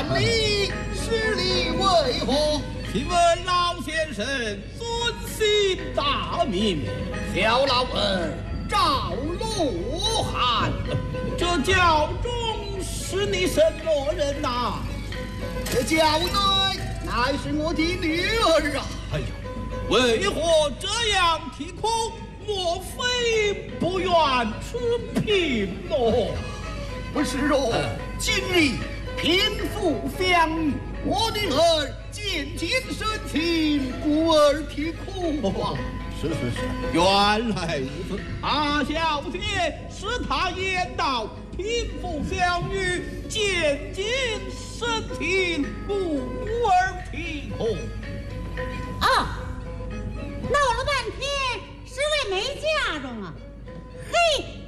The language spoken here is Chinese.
万里，实力为何？ 请问老先生尊姓大名？ 小老儿赵鹿晗。 这教中是你什么人呐？ 这教内乃是我的女儿啊！ 哎呀，为何这样啼哭？莫非不愿吃贫喽？ 不是哦，今日贫富相遇，我女儿渐渐生情，故而啼哭啊。 是，原来如此。阿小姐是他言道，贫富相遇，渐渐生情，故而啼哭。 闹了半天是为没嫁妆啊！嘿，